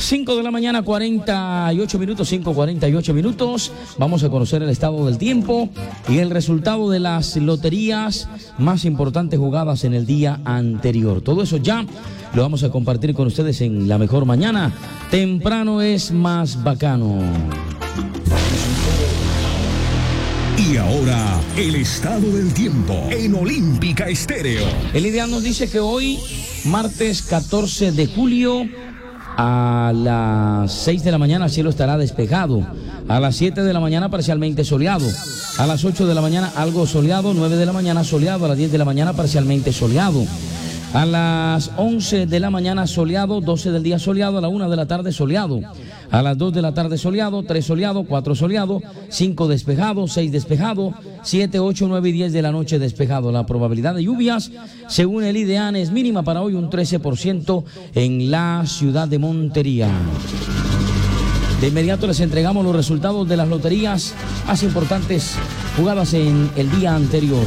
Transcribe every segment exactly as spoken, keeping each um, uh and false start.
cinco de la mañana, cuarenta y ocho minutos, cinco cuarenta y ocho minutos. Vamos a conocer el estado del tiempo y el resultado de las loterías más importantes jugadas en el día anterior. Todo eso ya lo vamos a compartir con ustedes en La Mejor Mañana. Temprano es más bacano. Y ahora, el estado del tiempo en Olímpica Estéreo. El ideal nos dice que hoy, martes catorce de julio, a las seis de la mañana el cielo estará despejado. A las siete de la mañana parcialmente soleado. A las ocho de la mañana algo soleado. nueve de la mañana soleado. A las diez de la mañana parcialmente soleado. A las once de la mañana soleado, doce del día soleado, a la una de la tarde soleado, a las dos de la tarde soleado, tres soleado, cuatro soleado, cinco despejado, seis despejado, siete, ocho, nueve y diez de la noche despejado. La probabilidad de lluvias, según el IDEAN, es mínima para hoy, un trece por ciento en la ciudad de Montería. De inmediato les entregamos los resultados de las loterías más importantes jugadas en el día anterior.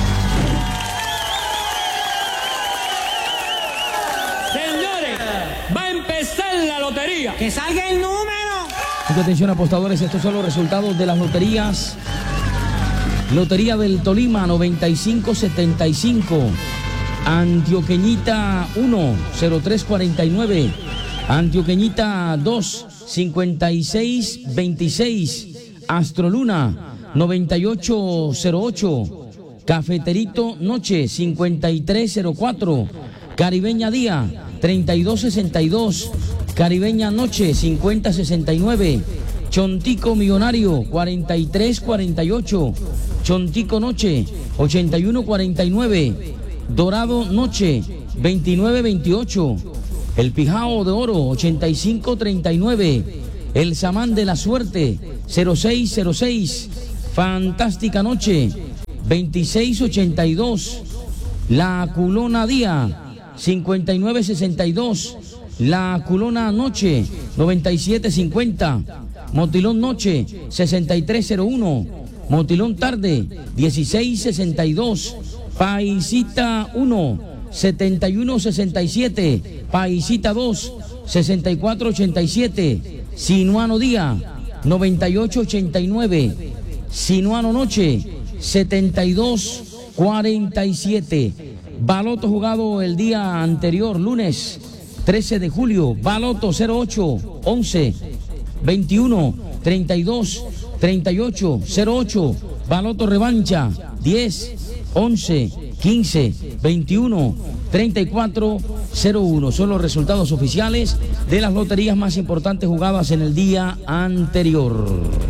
¡Que salga el número! Mucha atención, apostadores, estos son los resultados de las loterías. Lotería del Tolima, noventa y cinco setenta y cinco. Antioqueñita uno, cero tres cuarenta y nueve. Antioqueñita dos, cincuenta y seis veintiséis. Astroluna, noventa y ocho cero ocho. Cafeterito Noche, cincuenta y tres cero cuatro. Caribeña Día, treinta y dos sesenta y dos. Caribeña Noche, cincuenta sesenta y nueve. Chontico Millonario, cuarenta y tres cuarenta y ocho. Chontico Noche, ochenta y uno cuarenta y nueve. Dorado Noche, veintinueve veintiocho. El Pijao de Oro, ochenta y cinco treinta y nueve. El Samán de la Suerte, cero seis cero seis. Fantástica Noche, veintiséis ochenta y dos. La Culona Día, cincuenta y nueve sesenta y dos. La Culona Noche, noventa y siete cincuenta. Motilón Noche, sesenta y tres cero uno. Motilón Tarde, dieciséis sesenta y dos. Paisita uno, setenta y uno sesenta y siete. Paisita dos, sesenta y cuatro ochenta y siete. Sinuano Día, noventa y ocho ochenta y nueve. Sinuano Noche, setenta y dos cuarenta y siete. Baloto jugado el día anterior, lunes trece de julio, Baloto cero ocho, once, veintiuno, treinta y dos, treinta y ocho, cero ocho, Baloto Revancha, diez, once, quince, veintiuno, treinta y cuatro, cero uno. Son los resultados oficiales de las loterías más importantes jugadas en el día anterior.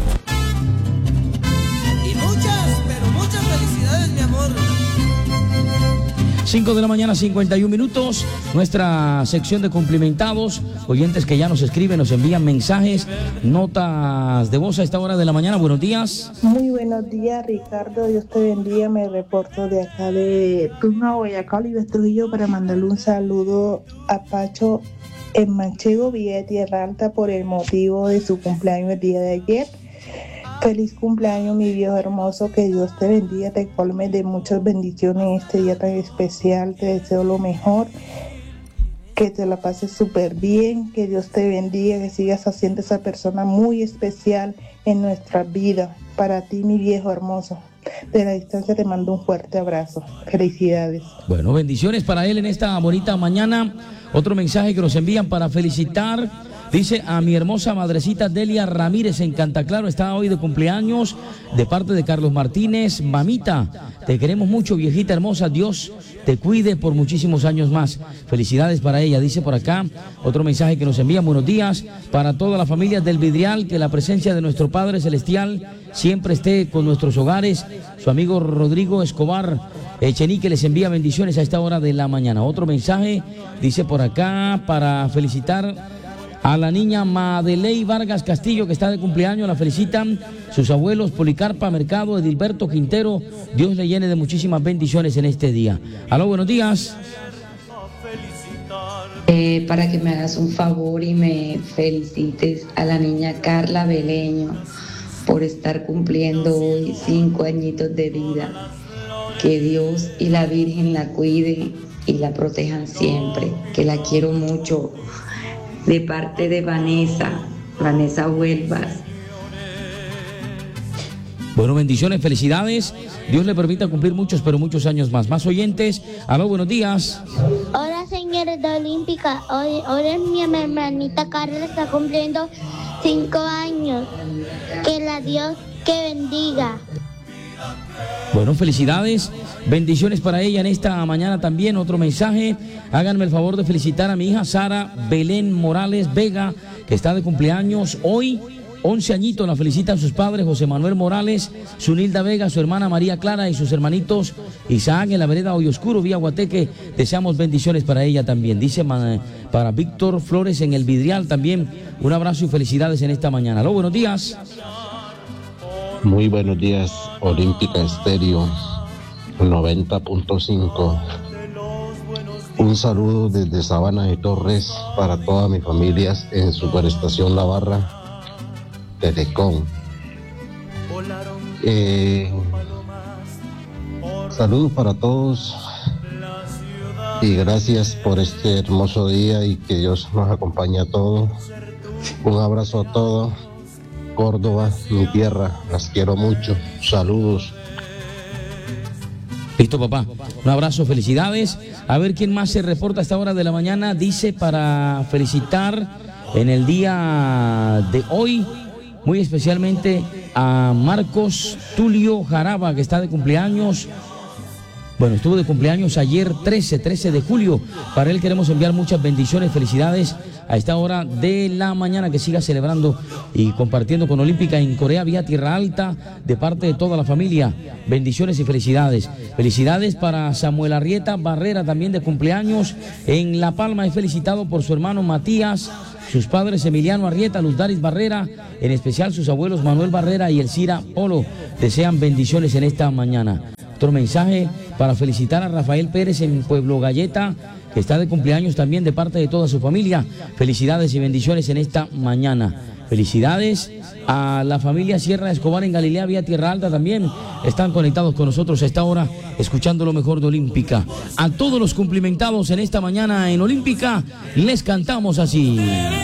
Y muchas, pero muchas felicidades, mi amor. cinco de la mañana, cincuenta y un minutos, nuestra sección de cumplimentados, oyentes que ya nos escriben, nos envían mensajes, notas de voz a esta hora de la mañana. Buenos días. Muy buenos días, Ricardo, Dios te bendiga. Me reporto de acá de Tuna, Boyacá, Olives Trujillo, para mandarle un saludo a Pacho en Manchego, Villa de Tierra Alta, por el motivo de su cumpleaños el día de ayer. Feliz cumpleaños, mi viejo hermoso, que Dios te bendiga, te colme de muchas bendiciones en este día tan especial. Te deseo lo mejor, que te la pases súper bien, que Dios te bendiga, que sigas haciendo esa persona muy especial en nuestra vida. Para ti, mi viejo hermoso, de la distancia te mando un fuerte abrazo. Felicidades. Bueno, bendiciones para él en esta bonita mañana. Otro mensaje que nos envían para felicitar. Dice: a mi hermosa madrecita Delia Ramírez en Cantaclaro, está hoy de cumpleaños, de parte de Carlos Martínez. Mamita, te queremos mucho, viejita hermosa, Dios te cuide por muchísimos años más. Felicidades para ella. Dice por acá otro mensaje que nos envían: buenos días para toda la familia del Vidrial, que la presencia de nuestro Padre Celestial siempre esté con nuestros hogares. Su amigo Rodrigo Escobar Echenique les envía bendiciones a esta hora de la mañana. Otro mensaje dice por acá para felicitar a la niña Madeley Vargas Castillo, que está de cumpleaños. La felicitan sus abuelos Policarpa Mercado, Edilberto Quintero. Dios le llene de muchísimas bendiciones en este día. Aló, buenos días. Eh, para que me hagas un favor y me felicites a la niña Carla Beleño por estar cumpliendo hoy cinco añitos de vida. Que Dios y la Virgen la cuiden y la protejan siempre, que la quiero mucho. de parte de Vanessa, Vanessa Huelvas. Bueno, bendiciones, felicidades. Dios le permita cumplir muchos, pero muchos años más. Más oyentes. Aló, buenos días. Hola, señores de Olímpica. Hoy, hoy mi hermanita Carla está cumpliendo cinco años. Que la Dios que bendiga. Bueno, felicidades, bendiciones para ella en esta mañana también. Otro mensaje, háganme el favor de felicitar a mi hija Sara Belén Morales Vega, que está de cumpleaños hoy, once añitos. La felicitan sus padres José Manuel Morales, Zunilda Vega, su hermana María Clara y sus hermanitos Isaac en la vereda Hoyo Oscuro, vía Guateque. Deseamos bendiciones para ella también. Dice para Víctor Flores en el Vidrial también, un abrazo y felicidades en esta mañana. Aló, buenos días. Muy buenos días, Olímpica Estéreo noventa punto cinco. Un saludo desde Sabana de Torres para toda mi familia en Superestación La Barra, Telecom. Eh, saludos para todos y gracias por este hermoso día y que Dios nos acompañe a todos. Un abrazo a todos. Córdoba, mi tierra, las quiero mucho. Saludos. Listo, papá. Un abrazo, felicidades. A ver quién más se reporta a esta hora de la mañana. Dice para felicitar en el día de hoy, muy especialmente a Marcos Tulio Jaraba, que está de cumpleaños. Bueno, estuvo de cumpleaños ayer trece, trece de julio. Para él queremos enviar muchas bendiciones, felicidades a esta hora de la mañana, que siga celebrando y compartiendo con Olímpica en Corea, vía Tierra Alta, de parte de toda la familia. Bendiciones y felicidades. Felicidades para Samuel Arrieta Barrera, también de cumpleaños en La Palma. Es felicitado por su hermano Matías, sus padres Emiliano Arrieta, Luz Daris Barrera, en especial sus abuelos Manuel Barrera y Elcira Polo. Desean bendiciones en esta mañana. Otro mensaje para felicitar a Rafael Pérez en Pueblo Galleta, que está de cumpleaños también de parte de toda su familia. Felicidades y bendiciones en esta mañana. Felicidades a la familia Sierra Escobar en Galilea, vía Tierra Alta también. Están conectados con nosotros a esta hora, escuchando lo mejor de Olímpica. A todos los cumplimentados en esta mañana en Olímpica, les cantamos así.